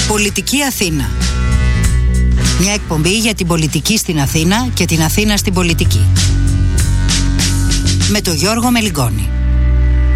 Πολιτική Αθήνα. Μια εκπομπή για την πολιτική στην Αθήνα και την Αθήνα στην πολιτική. Με τον Γιώργο Μελιγκόνη.